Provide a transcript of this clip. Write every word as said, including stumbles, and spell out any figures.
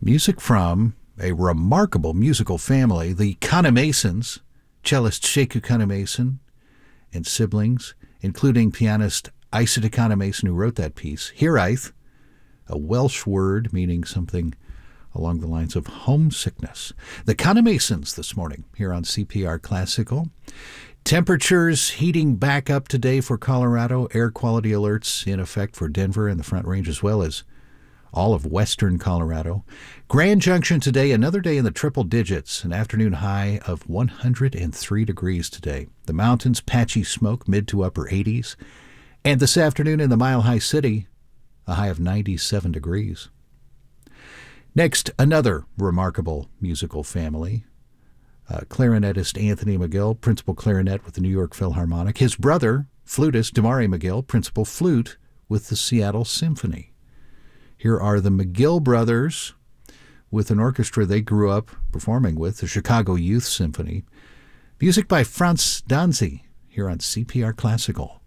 Music from a remarkable musical family, the Kanneh-Masons, cellist Sekou Kanneh-Mason and siblings, including pianist Isata Kanneh-Mason, who wrote that piece. Hiraeth, a Welsh word meaning something along the lines of homesickness. The Kanneh-Masons this morning here on C P R Classical. Temperatures heating back up today for Colorado. Air quality alerts in effect for Denver and the Front Range, as well as all of western Colorado. Grand Junction today, another day in the triple digits, an afternoon high of one hundred three degrees today. The mountains, patchy smoke, mid to upper eighties. And this afternoon in the Mile High City, a high of ninety-seven degrees. Next, another remarkable musical family. Uh, clarinetist Anthony McGill, principal clarinet with the New York Philharmonic. His brother, flutist Damari McGill, principal flute with the Seattle Symphony. Here are the McGill brothers with an orchestra they grew up performing with, the Chicago Youth Symphony. Music by Franz Danzy here on C P R Classical.